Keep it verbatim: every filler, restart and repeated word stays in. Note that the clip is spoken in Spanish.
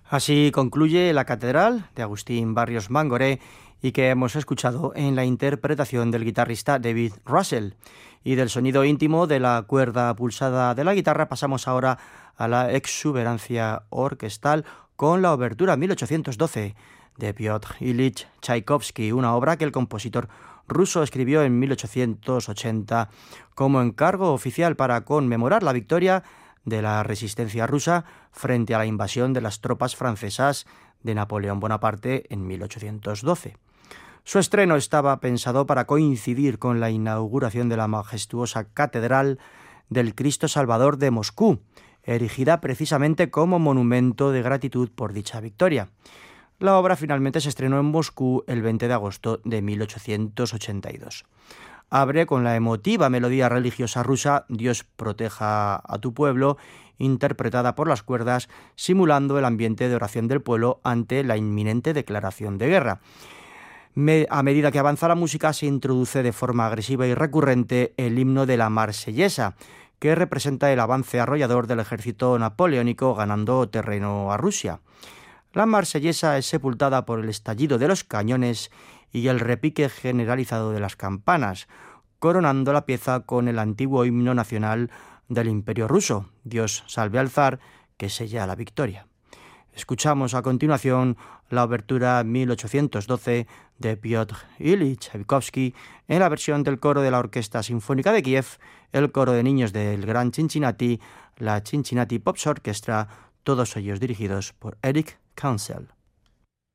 Así concluye La Catedral de Agustín Barrios Mangoré y que hemos escuchado en la interpretación del guitarrista David Russell. Y del sonido íntimo de la cuerda pulsada de la guitarra pasamos ahora a la exuberancia orquestal con la obertura mil ochocientos doce de Piotr Ilich Tchaikovsky, una obra que el compositor ruso escribió en mil ochocientos ochenta como encargo oficial para conmemorar la victoria de la resistencia rusa frente a la invasión de las tropas francesas de Napoleón Bonaparte en mil ochocientos doce. Su estreno estaba pensado para coincidir con la inauguración de la majestuosa Catedral del Cristo Salvador de Moscú, erigida precisamente como monumento de gratitud por dicha victoria. La obra finalmente se estrenó en Moscú el veinte de agosto de mil ochocientos ochenta y dos. Abre con la emotiva melodía religiosa rusa Dios proteja a tu pueblo, interpretada por las cuerdas, simulando el ambiente de oración del pueblo ante la inminente declaración de guerra. Me, a medida que avanza la música, se introduce de forma agresiva y recurrente el himno de la Marsellesa, que representa el avance arrollador del ejército napoleónico ganando terreno a Rusia. La Marsellesa es sepultada por el estallido de los cañones y el repique generalizado de las campanas, coronando la pieza con el antiguo himno nacional del Imperio ruso, Dios salve al zar, que sella la victoria. Escuchamos a continuación la obertura mil ochocientos doce de Piotr Ilich Tchaikovsky en la versión del coro de la Orquesta Sinfónica de Kiev, el coro de niños del Gran Cincinnati, la Cincinnati Pops Orchestra, todos ellos dirigidos por Eric Kansel.